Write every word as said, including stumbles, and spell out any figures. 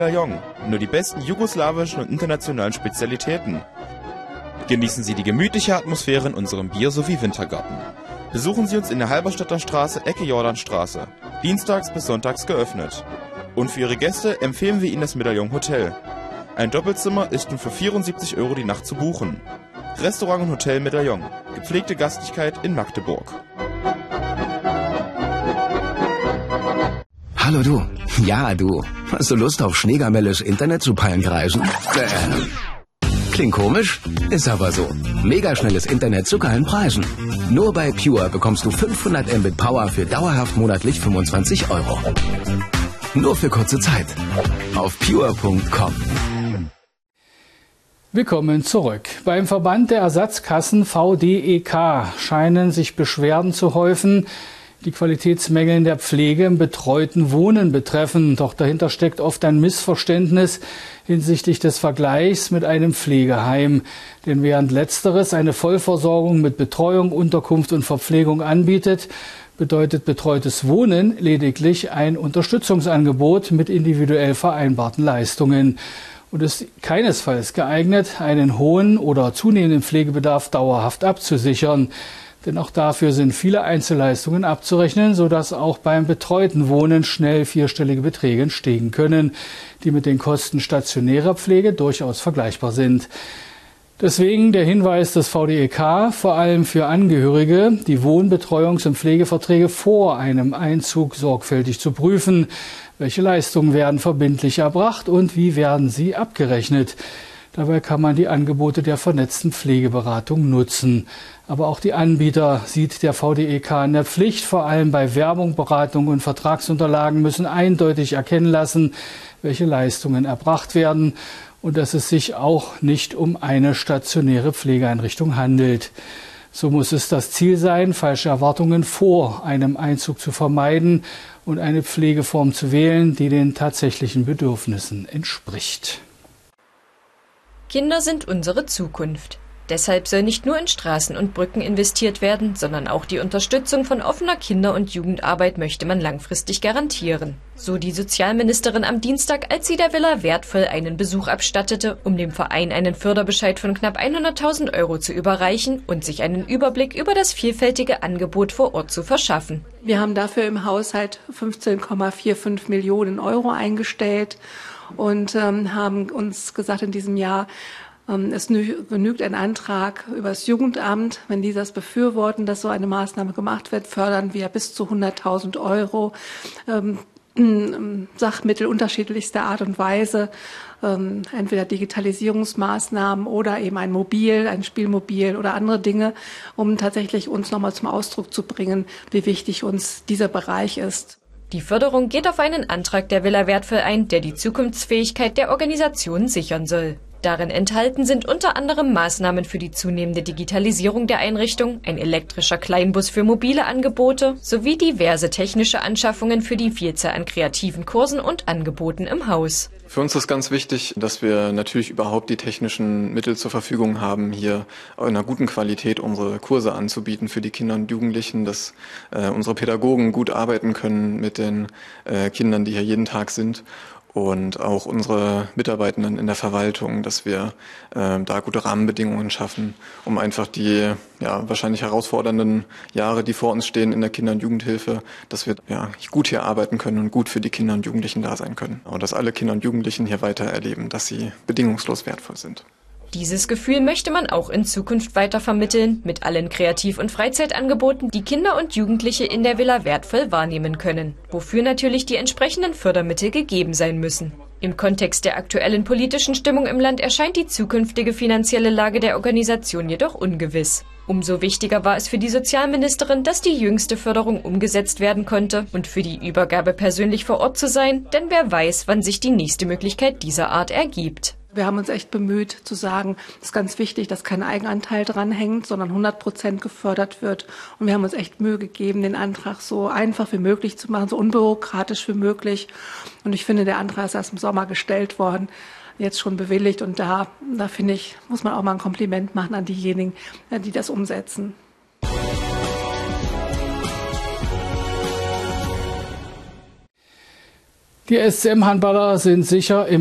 Medaillon. Nur die besten jugoslawischen und internationalen Spezialitäten. Genießen Sie die gemütliche Atmosphäre in unserem Bier- sowie Wintergarten. Besuchen Sie uns in der Halberstadter Straße, Ecke Jordanstraße. Dienstags bis sonntags geöffnet. Und für Ihre Gäste empfehlen wir Ihnen das Medaillon Hotel. Ein Doppelzimmer ist nun für vierundsiebzig Euro die Nacht zu buchen. Restaurant und Hotel Medaillon. Gepflegte Gastlichkeit in Magdeburg. Hallo du. Ja, du. Hast du Lust auf Schneegamelles Internet zu Pallenkreisen? Äh. Klingt komisch? Ist aber so. Megaschnelles Internet zu geilen Preisen. Nur bei Pure bekommst du fünfhundert Mbit Power für dauerhaft monatlich fünfundzwanzig Euro. Nur für kurze Zeit. Auf pure punkt com. Willkommen zurück. Beim Verband der Ersatzkassen V D E K scheinen sich Beschwerden zu häufen, die Qualitätsmängel in der Pflege im betreuten Wohnen betreffen. Doch dahinter steckt oft ein Missverständnis hinsichtlich des Vergleichs mit einem Pflegeheim. Denn während Letzteres eine Vollversorgung mit Betreuung, Unterkunft und Verpflegung anbietet, bedeutet betreutes Wohnen lediglich ein Unterstützungsangebot mit individuell vereinbarten Leistungen und ist keinesfalls geeignet, einen hohen oder zunehmenden Pflegebedarf dauerhaft abzusichern. Denn auch dafür sind viele Einzelleistungen abzurechnen, sodass auch beim betreuten Wohnen schnell vierstellige Beträge entstehen können, die mit den Kosten stationärer Pflege durchaus vergleichbar sind. Deswegen der Hinweis des V D E K, vor allem für Angehörige, die Wohnbetreuungs- und Pflegeverträge vor einem Einzug sorgfältig zu prüfen. Welche Leistungen werden verbindlich erbracht und wie werden sie abgerechnet? Dabei kann man die Angebote der vernetzten Pflegeberatung nutzen. Aber auch die Anbieter sieht der V D E K in der Pflicht. Vor allem bei Werbung, Beratung und Vertragsunterlagen müssen eindeutig erkennen lassen, welche Leistungen erbracht werden und dass es sich auch nicht um eine stationäre Pflegeeinrichtung handelt. So muss es das Ziel sein, falsche Erwartungen vor einem Einzug zu vermeiden und eine Pflegeform zu wählen, die den tatsächlichen Bedürfnissen entspricht. Kinder sind unsere Zukunft. Deshalb soll nicht nur in Straßen und Brücken investiert werden, sondern auch die Unterstützung von offener Kinder- und Jugendarbeit möchte man langfristig garantieren. So die Sozialministerin am Dienstag, als sie der Villa Wertvoll einen Besuch abstattete, um dem Verein einen Förderbescheid von knapp hunderttausend Euro zu überreichen und sich einen Überblick über das vielfältige Angebot vor Ort zu verschaffen. Wir haben dafür im Haushalt fünfzehn Komma fünfundvierzig Millionen Euro eingestellt und ähm, haben uns gesagt, in diesem Jahr, ähm, es genügt ein Antrag über das Jugendamt. Wenn die das befürworten, dass so eine Maßnahme gemacht wird, fördern wir bis zu hunderttausend Euro ähm, Sachmittel unterschiedlichster Art und Weise, ähm, entweder Digitalisierungsmaßnahmen oder eben ein Mobil, ein Spielmobil oder andere Dinge, um tatsächlich uns nochmal zum Ausdruck zu bringen, wie wichtig uns dieser Bereich ist. Die Förderung geht auf einen Antrag der Villa Wertvoll ein, der die Zukunftsfähigkeit der Organisation sichern soll. Darin enthalten sind unter anderem Maßnahmen für die zunehmende Digitalisierung der Einrichtung, ein elektrischer Kleinbus für mobile Angebote sowie diverse technische Anschaffungen für die Vielzahl an kreativen Kursen und Angeboten im Haus. Für uns ist ganz wichtig, dass wir natürlich überhaupt die technischen Mittel zur Verfügung haben, hier in einer guten Qualität unsere Kurse anzubieten für die Kinder und Jugendlichen, dass äh, unsere Pädagogen gut arbeiten können mit den äh, Kindern, die hier jeden Tag sind. Und auch unsere Mitarbeitenden in der Verwaltung, dass wir äh, da gute Rahmenbedingungen schaffen, um einfach die ja wahrscheinlich herausfordernden Jahre, die vor uns stehen in der Kinder- und Jugendhilfe, dass wir ja gut hier arbeiten können und gut für die Kinder und Jugendlichen da sein können. Und dass alle Kinder und Jugendlichen hier weiter erleben, dass sie bedingungslos wertvoll sind. Dieses Gefühl möchte man auch in Zukunft weiter vermitteln, mit allen Kreativ- und Freizeitangeboten, die Kinder und Jugendliche in der Villa Wertvoll wahrnehmen können, wofür natürlich die entsprechenden Fördermittel gegeben sein müssen. Im Kontext der aktuellen politischen Stimmung im Land erscheint die zukünftige finanzielle Lage der Organisation jedoch ungewiss. Umso wichtiger war es für die Sozialministerin, dass die jüngste Förderung umgesetzt werden konnte und für die Übergabe persönlich vor Ort zu sein, denn wer weiß, wann sich die nächste Möglichkeit dieser Art ergibt. Wir haben uns echt bemüht zu sagen, es ist ganz wichtig, dass kein Eigenanteil dranhängt, sondern hundert Prozent gefördert wird. Und wir haben uns echt Mühe gegeben, den Antrag so einfach wie möglich zu machen, so unbürokratisch wie möglich. Und ich finde, der Antrag ist erst im Sommer gestellt worden, jetzt schon bewilligt. Und da, da finde ich, muss man auch mal ein Kompliment machen an diejenigen, die das umsetzen. Die S C M-Handballer sind sicher im